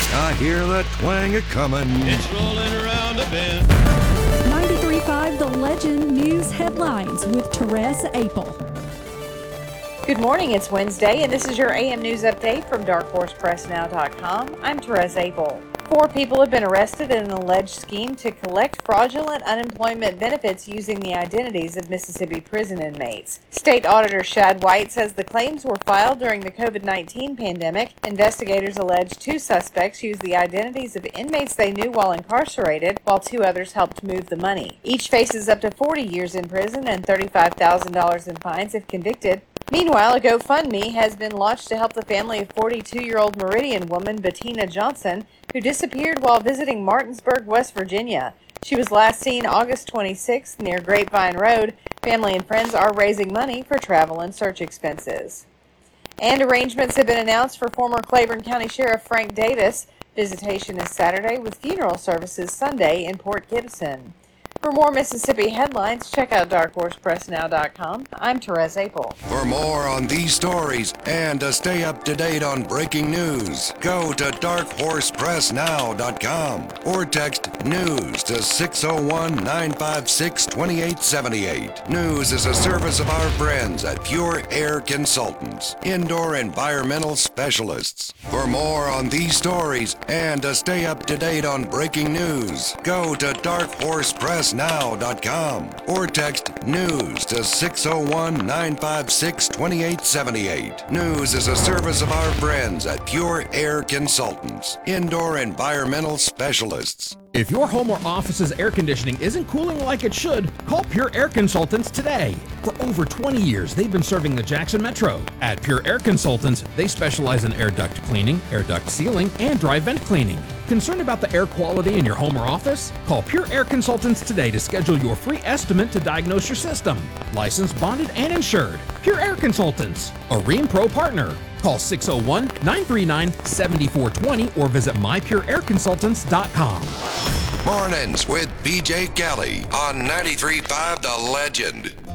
I hear that twang a-comin'. It's rolling around a bend. 93.5 The Legend News Headlines with Therese Apel. Good morning, it's Wednesday, and this is your AM News Update from DarkHorsePressNow.com. I'm Therese Apel. 4 people have been arrested in an alleged scheme to collect fraudulent unemployment benefits using the identities of Mississippi prison inmates. State Auditor Shad White says the claims were filed during the COVID-19 pandemic. Investigators allege 2 suspects used the identities of inmates they knew while incarcerated, while 2 others helped move the money. Each faces up to 40 years in prison and $35,000 in fines if convicted. Meanwhile, a GoFundMe has been launched to help the family of 42-year-old Meridian woman Bettina Johnson, who disappeared while visiting Martinsburg, West Virginia. She was last seen August 26th near Grapevine Road. Family and friends are raising money for travel and search expenses. And arrangements have been announced for former Claiborne County Sheriff Frank Davis. Visitation is Saturday with funeral services Sunday in Port Gibson. For more Mississippi headlines, check out DarkHorsePressNow.com. I'm Therese Apel. For more on these stories and to stay up to date on breaking news, go to DarkHorsePressNow.com or text NEWS to 601-956-2878. News is a service of our friends at Pure Air Consultants, indoor environmental specialists. For more on these stories and to stay up to date on breaking news, go to DarkHorsePressNow.com or text NEWS to 601-956-2878. News is a service of our friends at Pure Air Consultants, indoor environmental specialists. If your home or office's air conditioning isn't cooling like it should, call Pure Air Consultants today. For over 20 years, they've been serving the Jackson Metro. At Pure Air Consultants, they specialize in air duct cleaning, air duct sealing, and dry vent cleaning. Concerned about the air quality in your home or office? Call Pure Air Consultants today to schedule your free estimate to diagnose your system. Licensed, bonded, and insured. Pure Air Consultants, a Rheem Pro partner. Call 601-939-7420 or visit mypureairconsultants.com. Mornings with BJ Kelly on 93.5 The Legend.